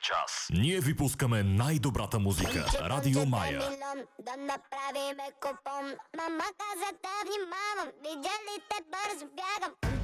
час. Ние ви пускаме най-добрата музика. Радио Мая. Да направиме купон. Мама каза да внимавам, видя ли те бързо бягам.